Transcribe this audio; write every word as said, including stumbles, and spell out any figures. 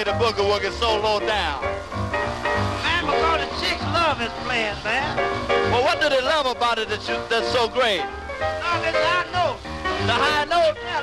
play the boogie woogie so low down? Man, because the chicks love his playing, man. Well, what do they love about it that you, that's so great? No, it's high note. The high note? Yeah,